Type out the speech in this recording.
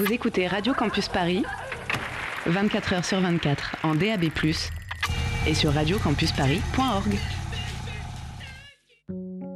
Vous écoutez Radio Campus Paris, 24h sur 24 en DAB+, et sur radiocampusparis.org.